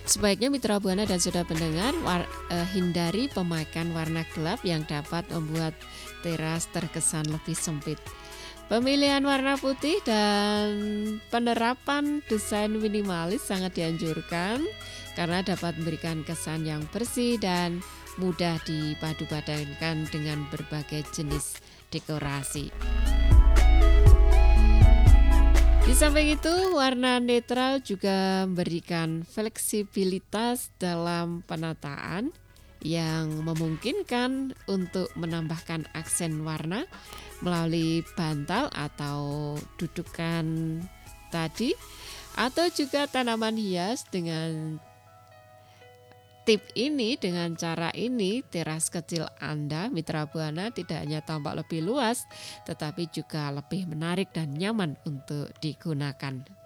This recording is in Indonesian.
Sebaiknya Mitra Buana dan Sudah pendengar hindari pemakaian warna gelap yang dapat membuat teras terkesan lebih sempit. Pemilihan warna putih dan penerapan desain minimalis sangat dianjurkan karena dapat memberikan kesan yang bersih dan mudah dipadu-padankan dengan berbagai jenis dekorasi. Di samping itu, warna netral juga memberikan fleksibilitas dalam penataan yang memungkinkan untuk menambahkan aksen warna melalui bantal atau dudukan tadi, atau juga tanaman hias. Dengan cara ini, teras kecil Anda, Mitra Buana, tidak hanya tampak lebih luas, tetapi juga lebih menarik dan nyaman untuk digunakan.